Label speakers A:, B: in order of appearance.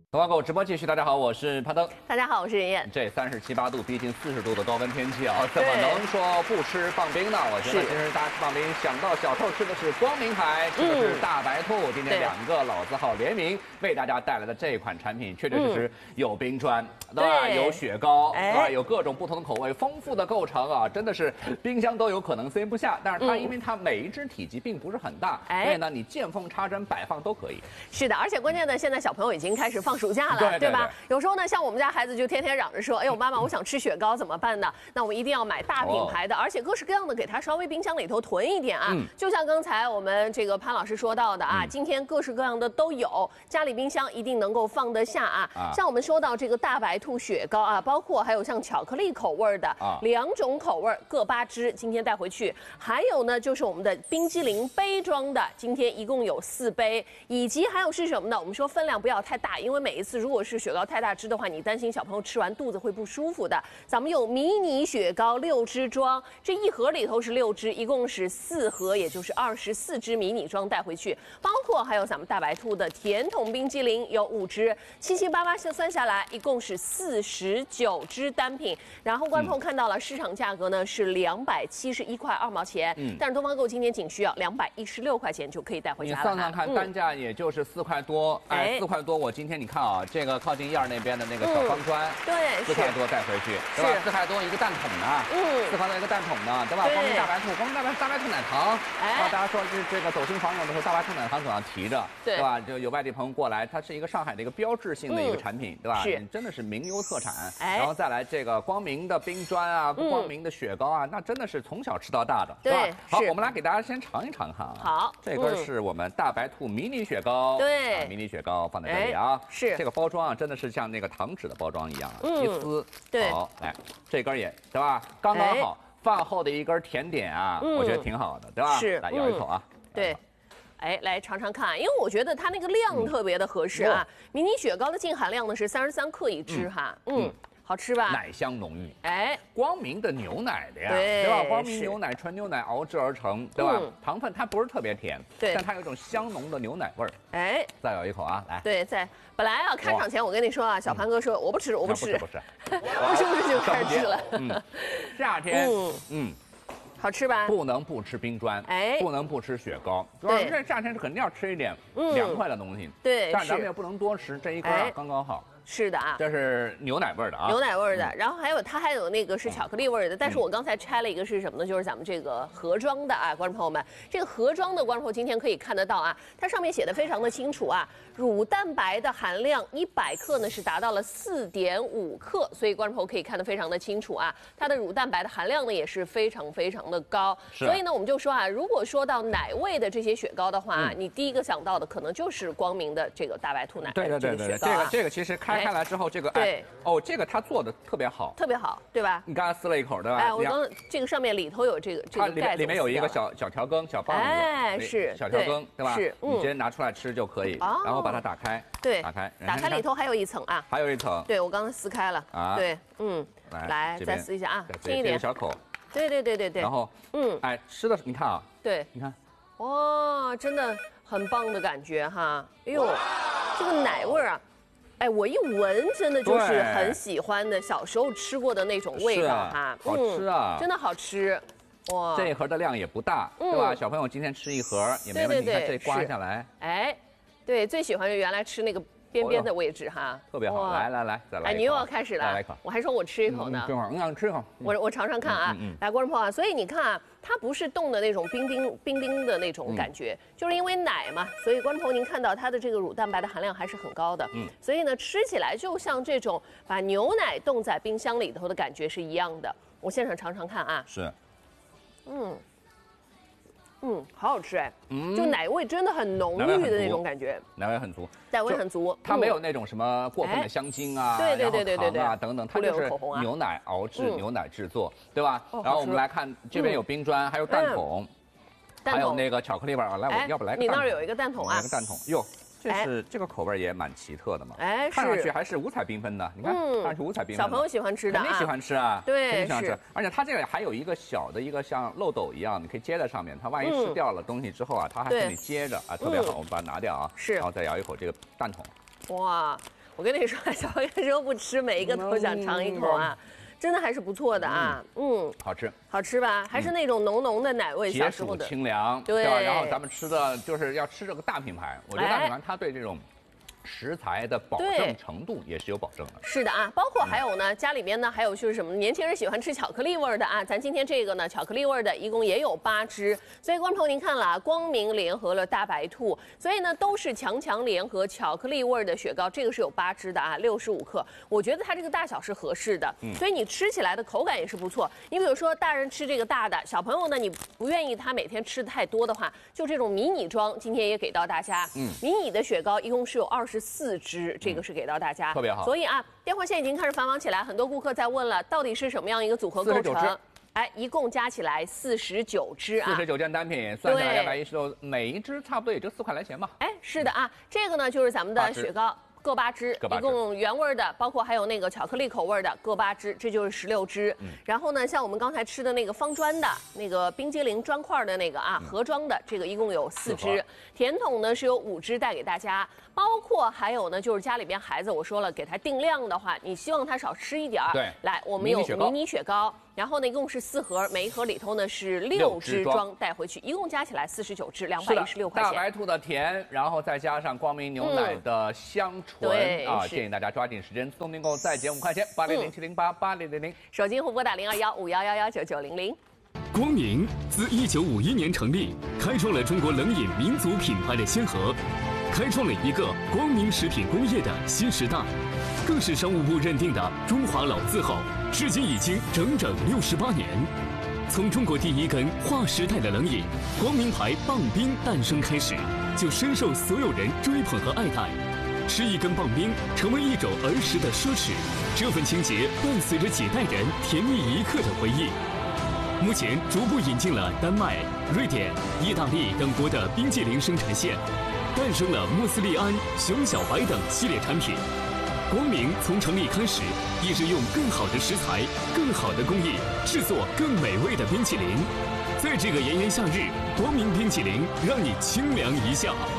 A: 东方狗直播继续，大家好，我是攀登。
B: 大家好，我是妍妍。
A: 这37、8度，逼近40度的高温天气啊，怎么能说不吃棒冰呢？我觉得其实大家吃棒冰，想到小时候吃的是光明海，吃的是大白兔。今天2个老字号联名为大家带来的这款产品，确确实实有冰砖，对吧？有雪糕，对吧？有各种不同的口味，丰富的构成啊，真的是冰箱都有可能塞不下。但是它因为它每一只体积并不是很大，所以呢，你见缝插针摆放都可以。
B: 是的，而且关键呢，现在小朋友已经开始放暑假了，对吧？有时候呢，像我们家孩子就天天嚷着说：“哎呦，妈妈，我想吃雪糕，怎么办呢？”那我们一定要买大品牌的，而且各式各样的，给它稍微冰箱里头囤一点啊。就像刚才我们这个潘老师说到的啊，今天各式各样的都有，家里冰箱一定能够放得下啊。像我们说到这个大白兔雪糕啊，包括还有像巧克力口味的2种口味，各8只，今天带回去。还有呢，就是我们的冰激凌杯装的，今天一共有4杯，以及还有是什么呢？我们说分量不要太大，因为每一次如果是雪糕太大只的话，你担心小朋友吃完肚子会不舒服的。咱们有迷你雪糕6只装，这一盒里头是6只，一共是4盒，也就是24只迷你装带回去。包括还有咱们大白兔的甜筒冰激凌有5只，7七8八算下来一共是49只单品。然后观众看到了市场价格呢是271块2毛钱，但是东方购今天仅需要216块钱就可以带回家了。
A: 你算算看，单价也就是4块多，哎，4块多。我今天你看啊，这个靠近燕儿那边的那个小方砖，
B: 对
A: ，4块多带回去，对吧？4块多一个蛋筒呢，4块多一个蛋筒呢，对吧？光明大白兔，光明大白兔奶糖，啊，大家说这个走亲访友的时候，大白兔奶糖总要提着，对吧？就有外地朋友过来，它是一个上海的一个标志性的一个产品，对吧？是，真的是名优特产。然后再来这个光明的冰砖啊，光明的雪糕啊，那真的是从小吃到大的，对吧？好，我们来给大家先尝一尝看啊。
B: 好，
A: 这根是我们大白兔迷你雪糕，
B: 对，
A: 迷你雪糕放在这里啊。
B: 是，
A: 这个包装啊，真的是像那个糖纸的包装一样，一撕。
B: 对，
A: 好，来，这根也对吧？刚刚好，饭后的一根甜点啊，我觉得挺好的，对吧？
B: 是，
A: 来咬一口啊。
B: 对。哎，来尝尝看，因为我觉得它那个量特别的合适啊。迷你雪糕的净含量呢是33克一支哈，好吃吧？
A: 奶香浓郁，
B: 哎，
A: 光明的牛奶的呀，对吧？光明牛奶、纯牛奶熬制而成，对吧？糖分它不是特别甜，对，但它有一种香浓的牛奶味儿。哎，再咬一口啊，来。
B: 对，本来啊，开场前我跟你说啊，小潘哥说我不吃，我不吃，
A: 不是
B: 就开始吃了。
A: 夏天，
B: 好吃吧？
A: 不能不吃冰砖，哎，不能不吃雪糕。对，这夏天是肯定要吃一点凉快的东西。对，但是咱们也不能多吃，这一根刚刚好。是的啊，这是牛奶味的啊，
B: 牛奶味的。然后它还有那个是巧克力味的。但是我刚才拆了一个是什么呢？就是咱们这个盒装的啊，观众朋友们，这个盒装的观众朋友今天可以看得到啊，它上面写的非常的清楚啊，乳蛋白的含量100克呢是达到了4.5克，所以观众朋友可以看得非常的清楚啊，它的乳蛋白的含量呢也是非常非常的高。所以呢，我们就说啊，如果说到奶味的这些雪糕的话，你第一个想到的可能就是光明的这个大白兔奶的这个雪糕。
A: 这个其实开来之后，这个这个它做的特别好，
B: 特别好，对吧？
A: 你刚才撕了一口，对吧？
B: 哎，我刚这个上面里头有这个盖子，
A: 里面有一个小调羹、小棒子，
B: 哎，是
A: 小调羹，对吧？
B: 是，
A: 你直接拿出来吃就可以，然后把它打开，
B: 对，
A: 打开
B: 里头还有一层啊，
A: 还有一层，
B: 对我刚才撕开了啊，对，来再撕一下啊，轻一点，
A: 小口，
B: 对，
A: 然后哎，吃的你看啊，
B: 对，
A: 你看，
B: 哇，真的很棒的感觉哈，哎呦，这个奶味啊。哎，我一闻，真的就是很喜欢的，小时候吃过的那种味道哈，
A: 好吃啊，
B: 真的好吃，哇！
A: 这一盒的量也不大，对吧？小朋友今天吃一盒也没问题，看这刮下来，
B: 哎，对，最喜欢是原来吃那个边边的位置哈，
A: 特别好。来，再来。
B: 哎，你又要开始了，
A: 来一口，
B: 我还说我吃一口呢，
A: 这会儿你吃一口，
B: 我尝尝看啊，来，观众朋友啊，所以你看啊。它不是冻的那种冰冰的那种感觉，就是因为奶嘛，所以观众朋友您看到它的这个乳蛋白的含量还是很高的，所以呢吃起来就像这种把牛奶冻在冰箱里头的感觉是一样的。我现场尝尝看啊，
A: 是，
B: 好好吃哎，就奶味真的很浓郁的那种感觉，
A: 奶味很足，
B: 奶味很足，
A: 它没有那种什么过分的香精啊，对啊等等，它就是牛奶熬制、牛奶制作，对吧？然后我们来看这边有冰砖，还有蛋筒，还有那个巧克力味啊，来，要不来个蛋筒？
B: 你那儿有一个蛋筒啊？
A: 来个蛋筒，哟。这个口味也蛮奇特的嘛，
B: 哎，
A: 看上去还是五彩缤纷的。你看，看上去五彩缤纷。
B: 小朋友喜欢吃的，
A: 肯定喜欢吃啊，
B: 对，
A: 肯定喜欢吃。而且它这个还有一个小的一个像漏斗一样，你可以接在上面。它万一吃掉了东西之后啊，它还可以接着啊，特别好。我们把它拿掉啊，
B: 是，
A: 然后再咬一口这个蛋筒。
B: 哇！ 我跟你说，小朋友说不吃，每一个都想尝一口啊。真的还是不错的啊，
A: 好吃，
B: 好吃吧？还是那种浓浓的奶味，
A: 解暑清凉，
B: 对
A: 吧？然后咱们吃的就是要吃这个大品牌，我觉得大品牌它对这种食材的保证程度也是有保证的。
B: 是的啊，包括还有呢，家里面呢还有就是什么，年轻人喜欢吃巧克力味的啊，咱今天这个呢，巧克力味的一共也有8只，所以观众朋友您看了啊，光明联合了大白兔，所以呢都是强联合巧克力味的雪糕，这个是有8只的啊，65克，我觉得它这个大小是合适的，所以你吃起来的口感也是不错。你比如说大人吃这个大的，小朋友呢你不愿意他每天吃的太多的话，就这种迷你装，今天也给到大家，迷你的雪糕一共是有24只，这个是给到大家，
A: 特别好。
B: 所以啊，电话线已经开始繁忙起来，很多顾客在问了，到底是什么样一个组合构成？哎，一共加起来49只啊
A: ，49件单品，算下来216，每一只差不多也就4块来钱吧。
B: 哎，是的啊，这个呢就是咱们的雪糕。各8只，一共原味的，包括还有那个巧克力口味的，各8只，这就是16只。然后呢，像我们刚才吃的那个方砖的那个冰激凌砖块的那个啊，盒装的，这个一共有4只。甜筒呢是有5只带给大家，包括还有呢，就是家里边孩子，我说了，给他定量的话，你希望他少吃一点儿。
A: 对，
B: 来，我们有迷你雪糕。然后呢，一共是4盒，每一盒里头呢是6只装带回去，一共加起来49只，216块钱。
A: 大白兔的甜，然后再加上光明牛奶的香醇啊，建议大家抓紧时间自动订购，再减5块钱，8007088000。
B: 手机互拨打021511999900。
C: 光明自1951年成立，开创了中国冷饮民族品牌的先河，开创了一个光明食品工业的新时代，更是商务部认定的中华老字号，至今已经整68年。从中国第一根划时代的冷饮光明牌棒冰诞生开始，就深受所有人追捧和爱戴。吃一根棒冰成为一种儿时的奢侈，这份情节伴随着几代人甜蜜一刻的回忆。目前逐步引进了丹麦、瑞典、意大利等国的冰激凌生产线，诞生了莫斯利安、熊小白等系列产品。光明从成立开始，一直用更好的食材、更好的工艺制作更美味的冰淇淋。在这个炎炎夏日，光明冰淇淋让你清凉一下。